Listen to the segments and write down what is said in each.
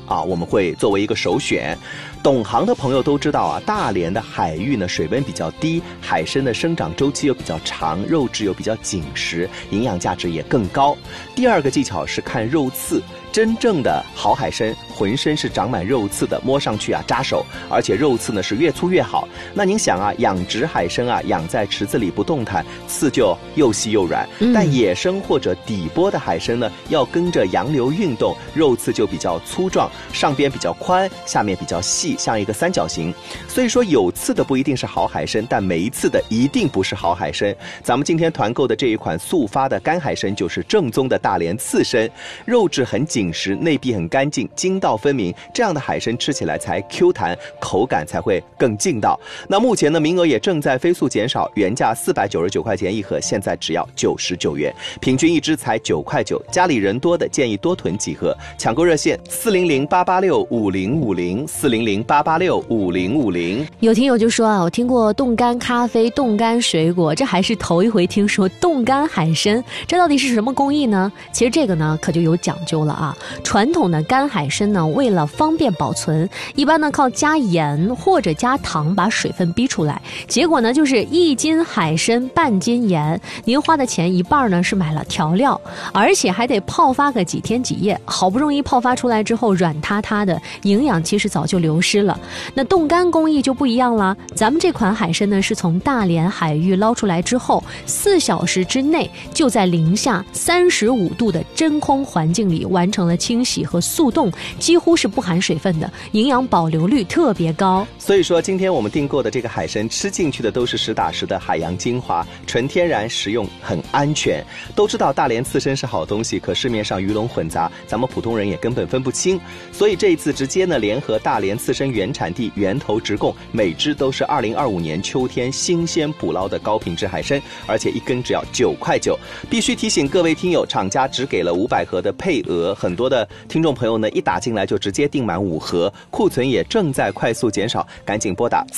啊，我们会作为一个首选。懂行的朋友都知道啊，大连的海域呢水温比较低，海参的生长周期又比较长，肉质又比较紧实，营养价值也更高。第二个技巧是看肉刺，真正的好海参浑身是长满肉刺的，摸上去啊扎手，而且肉刺呢是越粗越好。那您想啊，养殖海参啊，养在池子里不动弹，刺就又细又软，但野生或者底波的海参呢，要跟着洋流运动，肉刺就比较粗壮，上边比较宽，下面比较细，像一个三角形。所以说有刺的不一定是好海参，但没刺的一定不是好海参。咱们今天团购的这一款速发的干海参就是正宗的大连刺参，肉质很紧实，内壁很干净，筋道分明，这样的海参吃起来才 Q 弹，口感才会更劲道。那目前呢，名额也正在飞速减少，原价499块钱一盒，现在只要99元，平均一只才9块9。家里人多的建议多囤几盒，抢购热线400-886-5050，400-886-5050。 有听友就说啊，我听过冻干咖啡、冻干水果，这还是头一回听说冻干海参，这到底是什么工艺呢？其实这个呢可就有讲究了啊。传统的干海参呢，为了方便保存，一般呢靠加盐或者加糖把水分逼出来，结果呢就是1斤海参半斤盐，您花的钱一半呢是买了调料，而且还得泡发个几天几夜，好不容易泡发出来之后软塌塌的，营养其实早就流失了。那冻干工艺就不一样了，咱们这款海参呢是从大连海域捞出来之后，4小时之内就在零下35度的真空环境里完成了清洗和速冻，几乎是不含水分的，营养保留率特别高。 所以说今天我们订购的这个海参吃进去的都是实打实的海洋精华，纯天然，食用很安全。都知道大连刺参是好东西，可市面上鱼龙混杂，咱们普通人也根本分不清，所以这一次直接呢联合大连刺参原产地源头直供，每只都是2025年秋天新鲜捕捞的高品质海参，而且一根只要9块9。必须提醒各位听友，厂家只给了500盒的配额，很多的听众朋友呢一打进来就直接订满5盒，库存也正在快速减少，赶紧拨打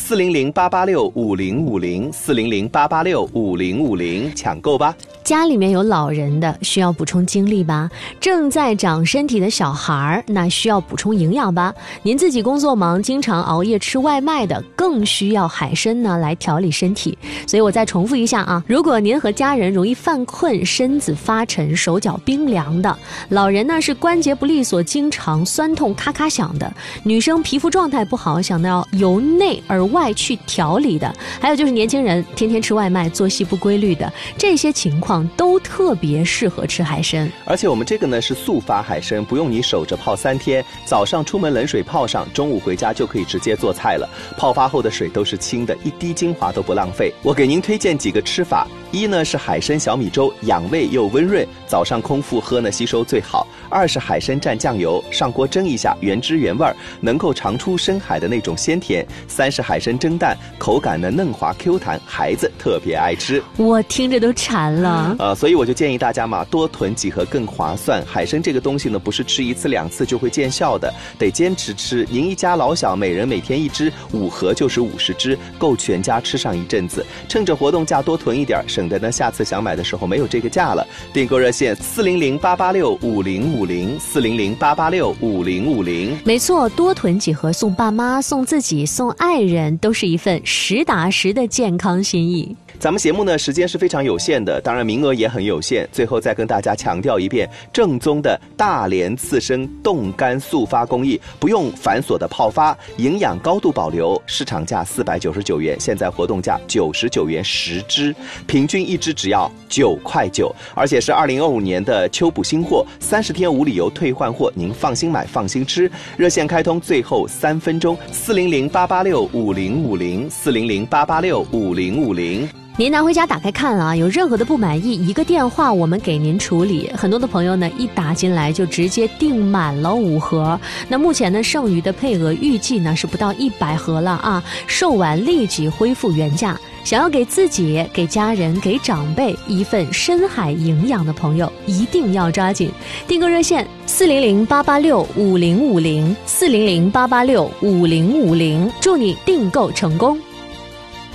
400-886-5050，400-886-5050抢购吧。 家里面有老人的需要补充精力吧，正在长身体的小孩那需要补充营养吧，您自己工作忙经常熬夜吃外卖的更需要海参呢来调理身体。所以我再重复一下啊，如果您和家人容易犯困，身子发沉，手脚冰凉的，老人呢是关节不利索，经常酸痛咔咔响的，女生皮肤状态不好，想要由内而外去调理的，还有就是年轻人天天吃外卖，作息不规律的，这些情况都特别适合吃海参。 而且我们这个呢是速发海参，不用你守着泡3天，早上出门冷水泡上，中午回家就可以直接做菜了，泡发后的水都是清的，一滴精华都不浪费。我给您推荐几个吃法，一呢是海参小米粥，养胃又温润，早上空腹喝呢吸收最好。2是海参蘸酱油，上锅蒸一下，原汁原味，能够尝出深海的那种鲜甜。3是海参蒸蛋，口感呢嫩滑 Q 弹，孩子特别爱吃。 我听着都馋了。 所以我就建议大家嘛，多囤几盒更划算。海参这个东西呢，不是吃1次2次就会见效的，得坚持吃。您一家老小每人每天1只，5盒就是50只，够全家吃上一阵子。趁着活动价多囤一点，省得呢下次想买的时候没有这个价了。订购热线400-886-5050，400-886-5050。 没错，多囤几盒送爸妈、送自己、送爱人，都是一份实打实的健康心意。 咱们节目呢时间是非常有限的，当然名额也很有限。最后再跟大家强调一遍，正宗的大连刺参冻干速发工艺，不用繁琐的泡发，营养高度保留，市场价499元，现在活动价99元10只，平均1只只要9块9，而且是2025年的秋补新货，30天无理由退换货，您放心买放心吃。热线开通最后3分钟，400-886-5050，400-886-5050。 您拿回家打开看啊，有任何的不满意，一个电话我们给您处理。很多的朋友呢一打进来就直接订满了5盒，那目前呢剩余的配额预计呢是不到100盒了啊，售完立即恢复原价。想要给自己、给家人、给长辈一份深海营养的朋友，一定要抓紧。订购热线400-886-5050，400-886-5050，祝你订购成功。